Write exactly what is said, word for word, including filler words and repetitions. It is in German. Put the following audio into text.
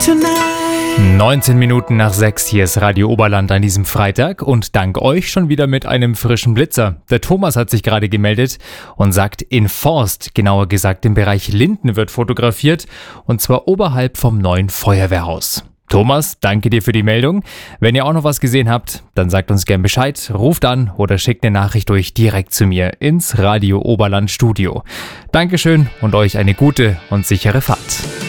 neunzehn Minuten nach sechs, hier ist Radio Oberland an diesem Freitag und dank euch schon wieder mit einem frischen Blitzer. Der Thomas hat sich gerade gemeldet und sagt, in Forst, genauer gesagt im Bereich Linden, wird fotografiert und zwar oberhalb vom neuen Feuerwehrhaus. Thomas, danke dir für die Meldung. Wenn ihr auch noch was gesehen habt, dann sagt uns gern Bescheid, ruft an oder schickt eine Nachricht durch direkt zu mir ins Radio Oberland Studio. Dankeschön und euch eine gute und sichere Fahrt.